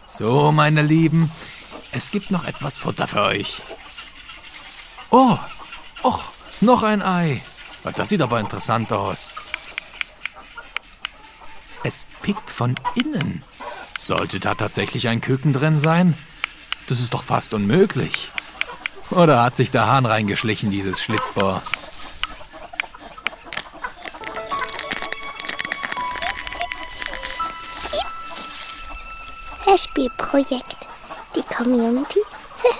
So, meine Lieben, es gibt noch etwas Futter für euch. Oh, noch ein Ei. Das sieht aber interessant aus. Es pickt von innen. Sollte da tatsächlich ein Küken drin sein? Das ist doch fast unmöglich. Oder hat sich der Hahn reingeschlichen, dieses Schlitzohr? Hörspielprojekt. Die Community